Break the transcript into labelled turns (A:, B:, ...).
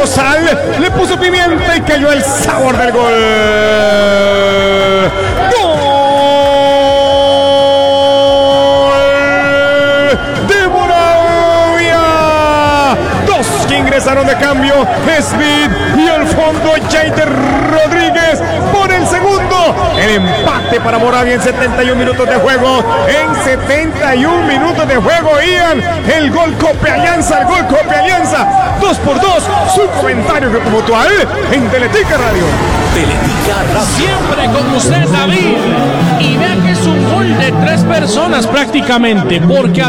A: puso sal, le puso pimienta y cayó el sabor del gol. Ingresaron de cambio Smith y al fondo Jader Rodríguez por el segundo. El empate para Moravia en 71 minutos de juego. En 71 minutos de juego, Ian. El gol Cope Alianza, el gol Cope Alianza. 2-2. Su comentario puntual en Teletica Radio.
B: Teletica Radio.
C: Siempre con usted, David. Y vea que es un gol de 3 personas prácticamente, porque